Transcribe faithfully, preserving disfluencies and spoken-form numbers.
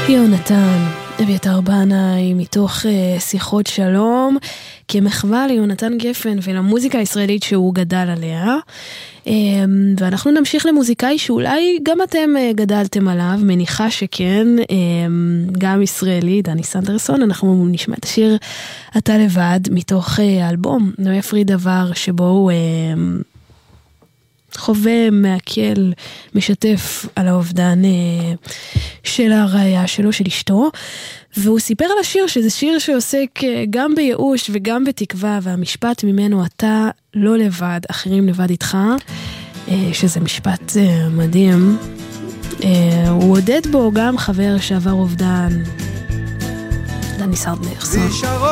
יונתן, אביתר בנאי, מתוך uh, שיחות שלום, כמחווה ליונתן גפן ולמוזיקה הישראלית שהוא גדל עליה. Um, ואנחנו נמשיך למוזיקאי שאולי גם אתם uh, גדלתם עליו, מניחה שכן, um, גם ישראלי, דני סנדרסון. אנחנו נשמע את השיר אתה לבד, מתוך uh, האלבום לא יפריד דבר, שבו הוא uh, חווה, מעכל, משתף על האובדן uh, של הרעיה שלו, של אשתו, והוא סיפר על השיר שזה שיר שעוסק גם בייאוש וגם בתקווה, והמשפט ממנו אתה לא לבד, אחרים לבד איתך, שזה משפט מדהים. הוא עודד בו גם חבר שעבר אובדן, דני סנדרסון.